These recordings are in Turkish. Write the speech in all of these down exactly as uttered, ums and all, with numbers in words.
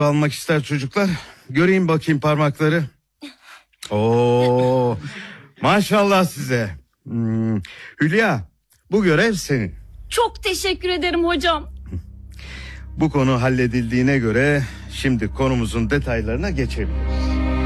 almak ister çocuklar. Göreyim bakayım parmakları. Oo, maşallah size. Hmm. Hülya, bu görev senin. Çok teşekkür ederim hocam. Bu konu halledildiğine göre şimdi konumuzun detaylarına geçebiliriz.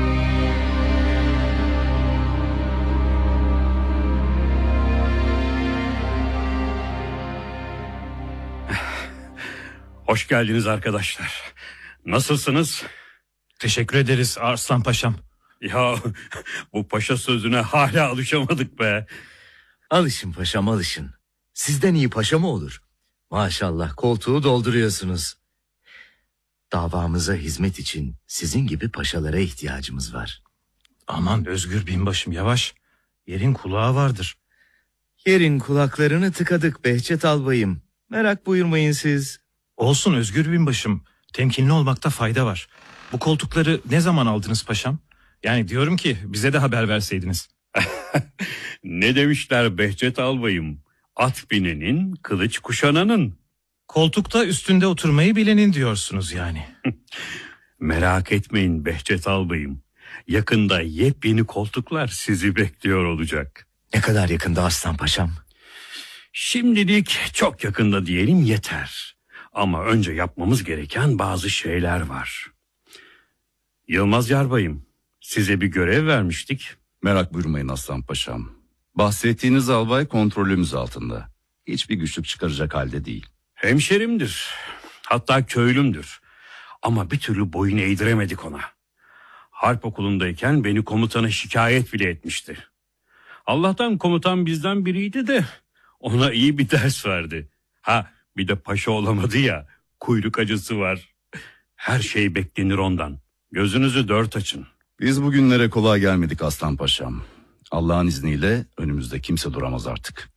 Hoş geldiniz arkadaşlar. Nasılsınız? Teşekkür ederiz Arslan Paşam. Ya bu paşa sözüne hala alışamadık be. Alışın paşam, alışın. Sizden iyi paşa mı olur? Maşallah koltuğu dolduruyorsunuz. Davamıza hizmet için sizin gibi paşalara ihtiyacımız var. Aman Özgür binbaşım, yavaş. Yerin kulağı vardır. Yerin kulaklarını tıkadık Behçet albayım. Merak buyurmayın siz. Olsun Özgür binbaşım. Temkinli olmakta fayda var. Bu koltukları ne zaman aldınız paşam? Yani diyorum ki bize de haber verseydiniz. Ne demişler Behçet albayım? At binenin, kılıç kuşananın. Koltukta üstünde oturmayı bilenin diyorsunuz yani. Merak etmeyin Behçet albayım. Yakında yepyeni koltuklar sizi bekliyor olacak. Ne kadar yakında Arslan Paşam? Şimdilik çok yakında diyelim yeter. Ama önce yapmamız gereken bazı şeyler var. Yılmaz Yarbayım, size bir görev vermiştik. Merak buyurmayın Aslan Paşam. Bahsettiğiniz albay kontrolümüz altında. Hiçbir güçlük çıkaracak halde değil. Hemşerimdir. Hatta köylümdür. Ama bir türlü boyun eğdiremedik ona. Harp okulundayken beni komutana şikayet bile etmişti. Allah'tan komutan bizden biriydi de ona iyi bir ders verdi. Ha bir de paşa olamadı ya, kuyruk acısı var. Her şey beklenir ondan. Gözünüzü dört açın. Biz bugünlere kolay gelmedik Aslan Paşam. Allah'ın izniyle önümüzde kimse duramaz artık.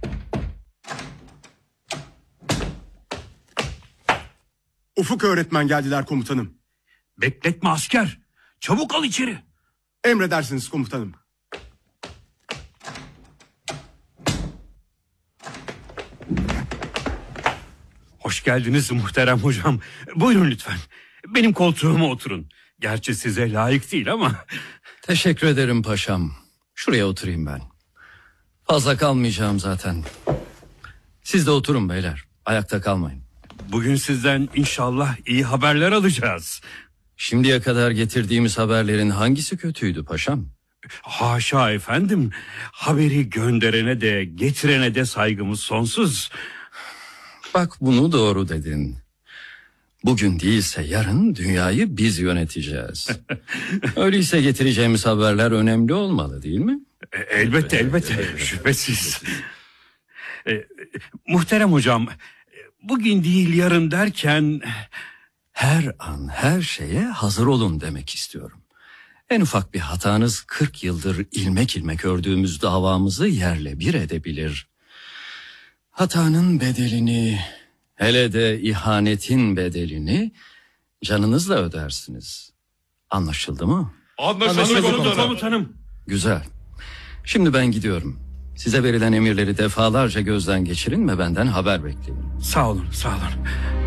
Ufuk öğretmen geldiler komutanım. Bekletme asker. Çabuk al içeri. Emredersiniz komutanım. Hoş geldiniz muhterem hocam. Buyurun lütfen. Benim koltuğuma oturun. Gerçi size layık değil ama. Teşekkür ederim paşam. Şuraya oturayım ben. Fazla kalmayacağım zaten. Siz de oturun beyler. Ayakta kalmayın. Bugün sizden inşallah iyi haberler alacağız. Şimdiye kadar getirdiğimiz haberlerin hangisi kötüydü paşam? Haşa efendim. Haberi gönderene de getirene de saygımız sonsuz. Bak bunu doğru dedin. Bugün değilse yarın dünyayı biz yöneteceğiz. Öyleyse getireceğimiz haberler önemli olmalı değil mi? E, elbette elbette şüphesiz. E, muhterem hocam, bugün değil yarın derken... Her an her şeye hazır olun demek istiyorum. En ufak bir hatanız kırk yıldır ilmek ilmek ördüğümüz davamızı yerle bir edebilir. Hatanın bedelini, hele de ihanetin bedelini canınızla ödersiniz. Anlaşıldı mı? Anlaşıldı, Anlaşıldı komutanım. komutanım. Güzel. Şimdi ben gidiyorum. Size verilen emirleri defalarca gözden geçirin ve benden haber bekleyin. Sağ olun, sağ olun.